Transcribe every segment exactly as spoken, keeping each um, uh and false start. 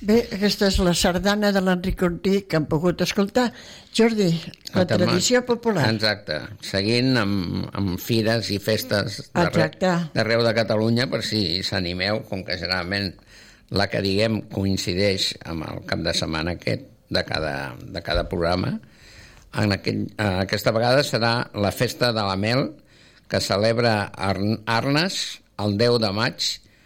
Bé, aquesta és la sardana de l'Enric Conti que hem pogut escoltar. Jordi, la tradició popular. Exacte, seguint amb, amb fires i festes d'arreu de Catalunya, per si s'animeu, com que generalment la que diguem coincideix amb el cap de setmana aquest de cada, de cada programa. En aquell, aquesta vegada serà la festa de la mel, que celebra Arnes el deu de maig,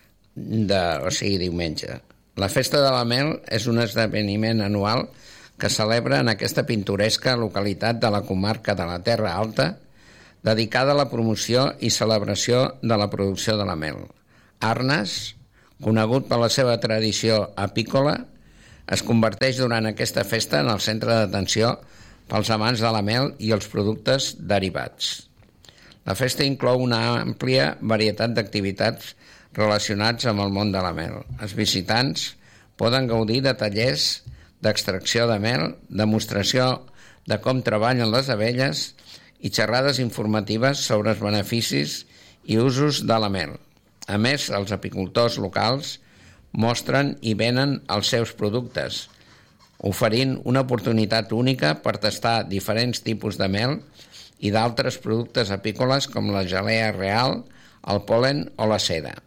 de, o sigui, diumenge. La Festa de la Mel és un esdeveniment anual que celebra en aquesta pintoresca localitat de la comarca de la Terra Alta, dedicada a la promoció i celebració de la producció de la mel. Arnes, conegut per la seva tradició apícola, es converteix durant aquesta festa en el centre d'atenció pels amants de la mel i els productes derivats. La festa inclou una àmplia varietat d'activitats relacionats amb el món de la mel. Els visitants poden gaudir de tallers d'extracció de mel, demostració de com treballen les abelles i xerrades informatives sobre els beneficis i usos de la mel. A més, els apicultors locals mostren i venen els seus productes, oferint una oportunitat única per tastar diferents tipus de mel i d'altres productes apícoles com la gelea real, el pol·len o la cera.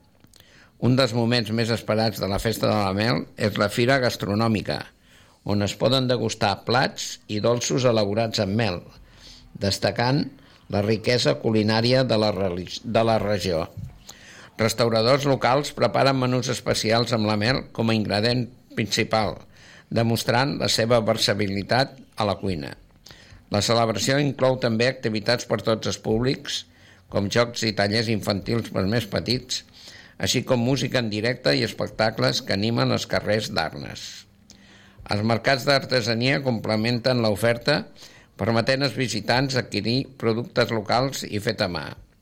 Un dels moments més esperats de la Festa de la Mel és la Fira Gastronòmica, on es poden degustar plats i dolços elaborats amb mel, destacant la riquesa culinària de la, de la regió. Restauradors locals preparen menús especials amb la mel com a ingredient principal, demostrant la seva versatilitat a la cuina. La celebració inclou també activitats per tots els públics, com jocs i tallers infantils per més petits, així com música en directe i espectacles que animen els carrers d'Arnes. Els mercats d'artesania complementen l'oferta, permetent als visitants adquirir productes locals i fet a mà.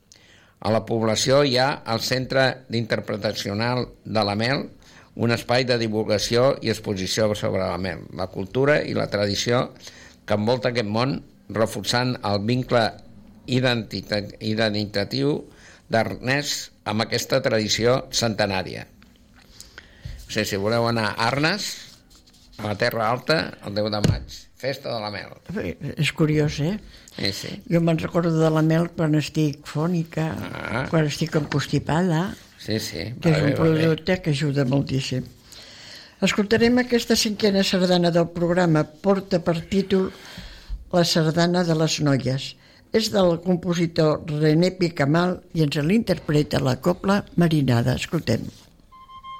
A la població hi ha el Centre d'Interpretacional de la Mel, un espai de divulgació i exposició sobre la mel, la cultura i la tradició que envolta aquest món, reforçant el vincle identitatiu d'Arnes amb aquesta tradició centenària. O sigui, si voleu anar a Arnes, a la Terra Alta, el deu de maig, Festa de la Mel. És curiós, eh? Sí, sí. Jo me'n recordo de la mel quan estic fònica, ah. quan estic constipada, sí, sí. que és un producte que ajuda moltíssim. Escoltarem aquesta cinquena sardana del programa, porta per títol La sardana de les noies. És del compositor René Picamal i ens l'interpreta la Cobla Marinada. Escoltem.